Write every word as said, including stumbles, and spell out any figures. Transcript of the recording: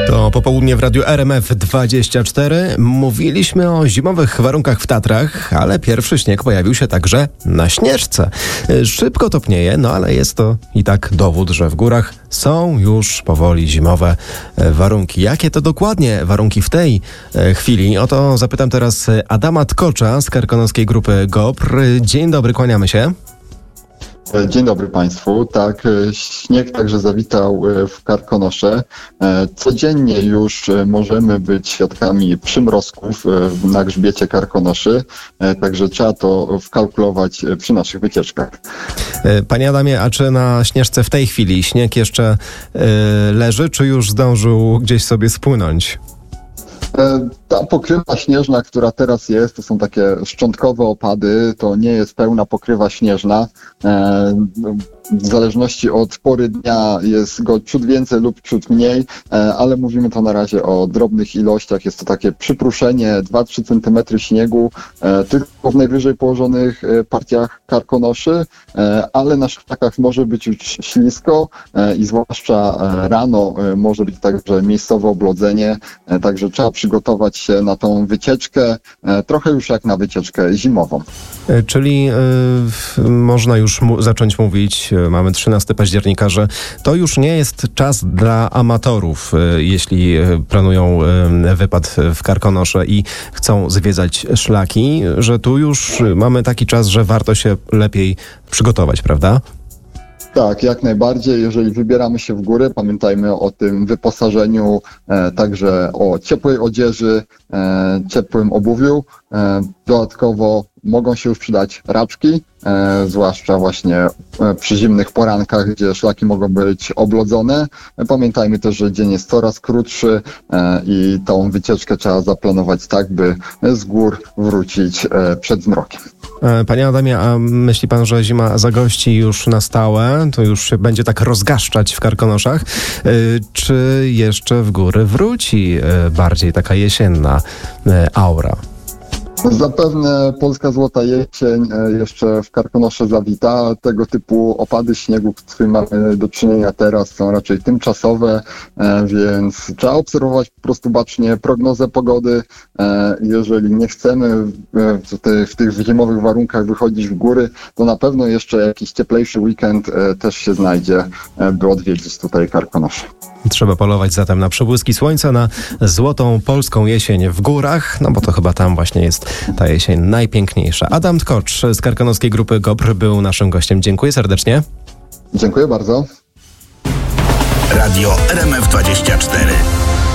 To popołudnie w Radiu R M F dwadzieścia cztery. Mówiliśmy o zimowych warunkach w Tatrach, ale pierwszy śnieg pojawił się także na Śnieżce. Szybko topnieje, no ale jest to i tak dowód, że w górach są już powoli zimowe warunki. Jakie to dokładnie warunki w tej chwili? O to zapytam teraz Adama Tkocza z karkonoskiej grupy G O P R. Dzień dobry, kłaniamy się. Dzień dobry Państwu. Tak, śnieg także zawitał w Karkonosze. Codziennie już możemy być świadkami przymrozków na grzbiecie Karkonoszy, także trzeba to wkalkulować przy naszych wycieczkach. Panie Adamie, a czy na Śnieżce w tej chwili śnieg jeszcze leży, czy już zdążył gdzieś sobie spłynąć? Ta pokrywa śnieżna, która teraz jest, to są takie szczątkowe opady, to nie jest pełna pokrywa śnieżna. W zależności od pory dnia jest go ciut więcej lub ciut mniej, ale mówimy to na razie o drobnych ilościach. Jest to takie przypruszenie dwa do trzech centymetrów śniegu tylko w najwyżej położonych partiach Karkonoszy, ale na szlakach może być już ślisko i zwłaszcza rano może być także miejscowe oblodzenie, także trzeba przygotować się na tą wycieczkę, trochę już jak na wycieczkę zimową. Czyli yy, można już mu- zacząć mówić, mamy trzynastego października, że to już nie jest czas dla amatorów, yy, jeśli yy, planują yy, wypad w Karkonosze i chcą zwiedzać szlaki, że tu już mamy taki czas, że warto się lepiej przygotować, prawda? Tak, jak najbardziej. Jeżeli wybieramy się w góry, pamiętajmy o tym wyposażeniu, e, także o ciepłej odzieży, e, ciepłym obuwiu. E, dodatkowo mogą się już przydać raczki, e, zwłaszcza właśnie e, przy zimnych porankach, gdzie szlaki mogą być oblodzone. E, pamiętajmy też, że dzień jest coraz krótszy e, i tą wycieczkę trzeba zaplanować tak, by z gór wrócić e, przed zmrokiem. Panie Adamie, a myśli pan, że zima zagości już na stałe? To już się będzie tak rozgaszczać w Karkonoszach? Czy jeszcze w góry wróci bardziej taka jesienna aura? Zapewne polska złota jesień jeszcze w Karkonosze zawita. Tego typu opady śniegu, z którymi mamy do czynienia teraz, są raczej tymczasowe, więc trzeba obserwować po prostu bacznie prognozę pogody. Jeżeli nie chcemy w tych zimowych warunkach wychodzić w góry, to na pewno jeszcze jakiś cieplejszy weekend też się znajdzie, by odwiedzić tutaj Karkonosze. Trzeba polować zatem na przebłyski słońca, na złotą polską jesień w górach, no bo to chyba tam właśnie jest ta jesień najpiękniejsza. Adam Tkocz z karkonoskiej grupy G O P R był naszym gościem. Dziękuję serdecznie. Dziękuję bardzo. Radio R M F dwadzieścia cztery.